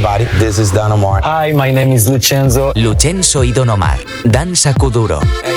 everybody. This is Don Omar. Hi, my name is Lucenzo. Lucenzo y Don Omar. Danza Kuduro.